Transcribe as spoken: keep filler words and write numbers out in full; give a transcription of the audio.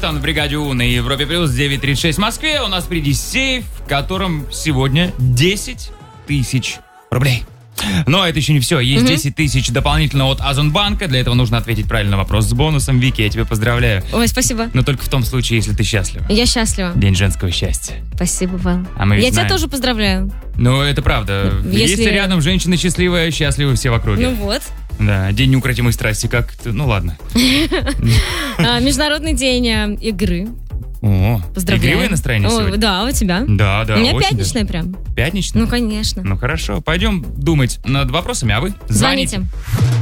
Капитан в бригаде У на Европе Плюс, девять тридцать шесть в Москве. У нас впереди сейф, в котором сегодня десять тысяч рублей. Но это еще не все. Есть угу. десять тысяч дополнительно от Озонбанка. Для этого нужно ответить правильно на вопрос с бонусом. Вики, я тебя поздравляю. Ой, спасибо. Но только в том случае, если ты счастлива. Я счастлива. День женского счастья. Спасибо вам. А мы я знаем. тебя тоже поздравляю. Ну, это правда. Если... Если рядом женщина счастливая, счастливы все в округе. Ну вот. Да, день неукротимой страсти, как... Ну, ладно. Международный день игры. О, поздравляю. Игривое настроение сегодня? Да, у тебя? Да, да. У меня пятничное прям. Пятничное? Ну, конечно. Ну, хорошо. Пойдем думать над вопросами, а вы звоните. Звоните.